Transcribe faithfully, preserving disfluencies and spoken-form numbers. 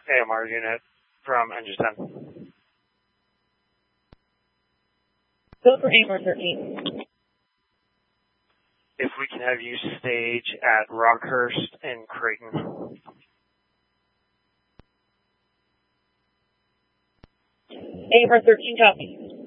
A M R unit from Engine ten. Go for A M R thirteen. If we can have you stage at Rockhurst and Creighton. A M R thirteen, copy.